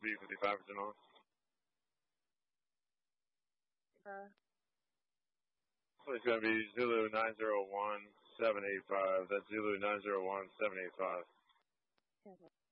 B55 is on. So it's going to be Zulu 901-785. That's Zulu 901-785.